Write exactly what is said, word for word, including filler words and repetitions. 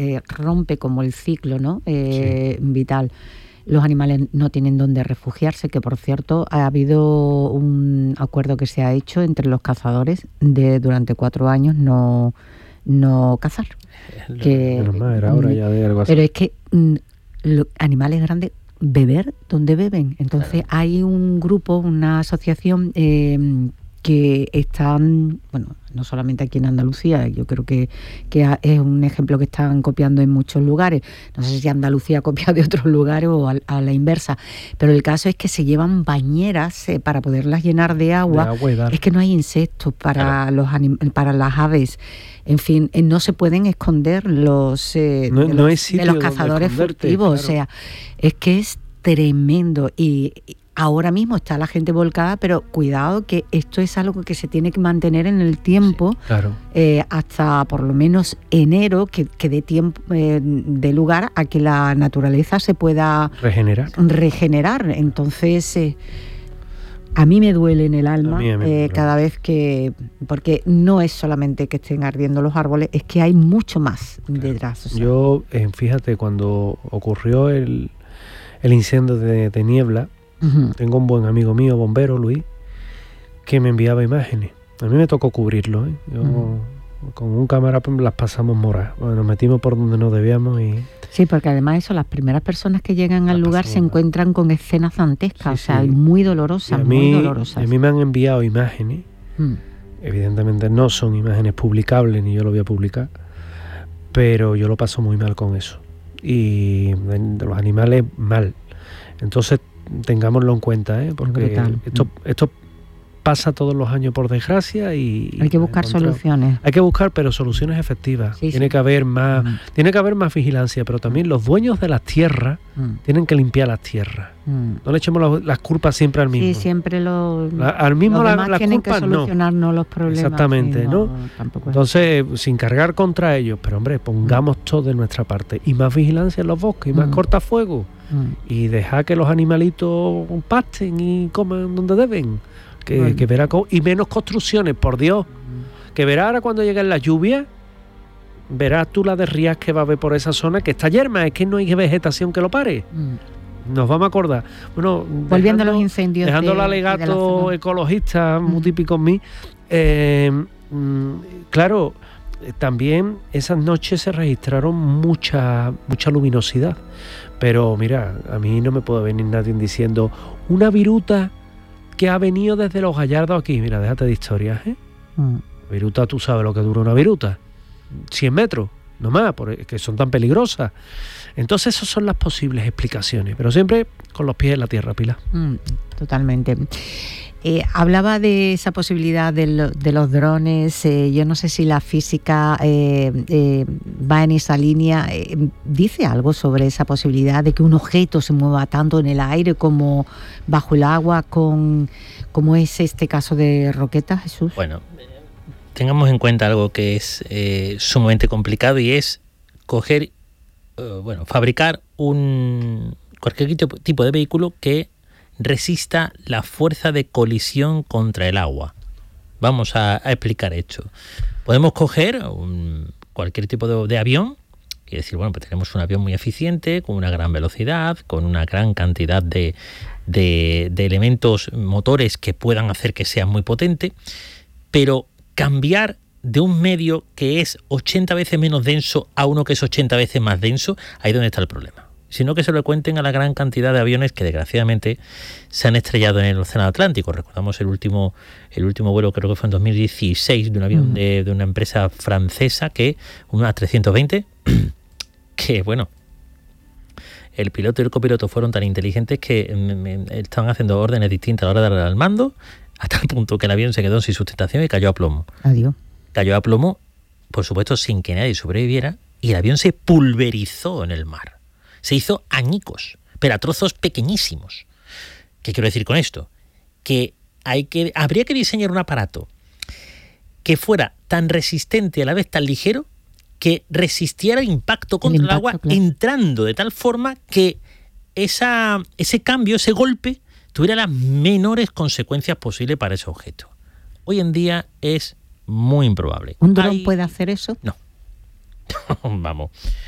eh, rompe como el ciclo, ¿no? Eh, sí. Vital. Los animales no tienen dónde refugiarse, que por cierto ha habido un acuerdo que se ha hecho entre los cazadores de durante cuatro años no, no cazar. Que, Menos mal, era hora ya de algo así. Pero es que mm, los animales grandes, beber donde beben. Entonces claro. Hay un grupo, una asociación eh, que están, bueno, no solamente aquí en Andalucía, yo creo que, que es un ejemplo que están copiando en muchos lugares. No sé si Andalucía copia de otros lugares o a, a la inversa, pero el caso es que se llevan bañeras eh, para poderlas llenar de agua. De agua y dar. Es que no hay insectos para, claro. los anim- para las aves. En fin, eh, no se pueden esconder los, eh, no, de, no los de los cazadores furtivos. Claro. O sea, es que es tremendo y... y ahora mismo está la gente volcada, pero cuidado que esto es algo que se tiene que mantener en el tiempo, sí, claro. eh, hasta por lo menos enero, que, que dé tiempo, eh, de lugar a que la naturaleza se pueda regenerar. regenerar. Entonces, eh, a mí me duele en el alma a mí, a mí eh, cada vez que... Porque no es solamente que estén ardiendo los árboles, es que hay mucho más claro. detrás. O sea. Yo, eh, fíjate, cuando ocurrió el, el incendio de, de Niebla, uh-huh. tengo un buen amigo mío, bombero, Luis, que me enviaba imágenes. A mí me tocó cubrirlo, ¿eh? Yo, uh-huh. con un cámara las pasamos moras. Bueno, nos metimos por donde no debíamos y... Sí, porque además eso, las primeras personas que llegan al lugar se encuentran con escenas dantescas, sí, o sea, sí. muy dolorosas, a mí, muy dolorosas. A mí me han enviado imágenes, uh-huh. evidentemente no son imágenes publicables, ni yo lo voy a publicar, pero yo lo paso muy mal con eso. Y de, de los animales, mal. Entonces, tengámoslo en cuenta, ¿eh? Porque esto, esto pasa todos los años por desgracia y hay que buscar soluciones. Hay que buscar, pero soluciones efectivas. Sí, tiene sí. que haber más, mm. tiene que haber más vigilancia, pero también los dueños de las tierras mm. tienen que limpiar las tierras. Mm. No le echemos la, las culpas siempre al mismo. Sí, siempre lo, la, al mismo los la, las tienen culpas que solucionarnos no. los problemas. Exactamente, sí, ¿no? no tampoco Entonces, es. sin cargar contra ellos, pero hombre, pongamos mm. todo de nuestra parte y más vigilancia en los bosques y más mm. cortafuegos mm. y dejar que los animalitos pasten y coman donde deben. Que, bueno. que verá y menos construcciones, por Dios. Mm. Que verá ahora cuando lleguen las lluvias, verás tú la de rías que va a haber por esa zona, que está yerma, es que no hay vegetación que lo pare. Mm. Nos vamos a acordar. Bueno, volviendo dejando, a los incendios. Dejando el alegato de ecologista, mm. muy típico en mí. Eh, mm, claro, también esas noches se registraron mucha, mucha luminosidad. Pero mira, a mí no me puede venir nadie diciendo una viruta que ha venido desde los Gallardos aquí. Mira, déjate de historias, ¿eh? Mm. Viruta, tú sabes lo que dura una viruta. cien metros, no más, porque son tan peligrosas. Entonces, esas son las posibles explicaciones, pero siempre con los pies en la tierra, Pilar. Mm, totalmente. Eh, hablaba de esa posibilidad de, lo, de los drones. Eh, yo no sé si la física eh, eh, va en esa línea. Eh, ¿Dice algo sobre esa posibilidad de que un objeto se mueva tanto en el aire como bajo el agua, con como es este caso de Roqueta, Jesús? Bueno, tengamos en cuenta algo que es eh, sumamente complicado y es coger, eh, bueno, fabricar un cualquier tipo de vehículo que resista la fuerza de colisión contra el agua. Vamos a, a explicar esto. Podemos coger un, cualquier tipo de, de avión y decir, bueno, pues tenemos un avión muy eficiente, con una gran velocidad, con una gran cantidad de, de, de elementos motores que puedan hacer que sea muy potente, pero cambiar de un medio que es ochenta veces menos denso a uno que es ochenta veces más denso, ahí es donde está el problema. Sino que se lo cuenten a la gran cantidad de aviones que desgraciadamente se han estrellado en el Océano Atlántico. Recordamos el último el último vuelo, creo que fue en dos mil dieciséis, de un avión uh-huh. de, de una empresa francesa, que una trescientos veinte, que bueno, el piloto y el copiloto fueron tan inteligentes que mm, estaban haciendo órdenes distintas a la hora de darle al mando, hasta el punto que el avión se quedó sin sustentación y cayó a plomo. Adiós. Cayó a plomo, por supuesto, sin que nadie sobreviviera, y el avión se pulverizó en el mar. Se hizo añicos, pero a trozos pequeñísimos. ¿Qué quiero decir con esto? Que, hay que habría que diseñar un aparato que fuera tan resistente y a la vez tan ligero que resistiera el impacto contra el, impacto, el agua, claro. entrando de tal forma que esa, ese cambio, ese golpe, tuviera las menores consecuencias posibles para ese objeto. Hoy en día es muy improbable. ¿Un dron Hay... puede hacer eso? No. Vamos.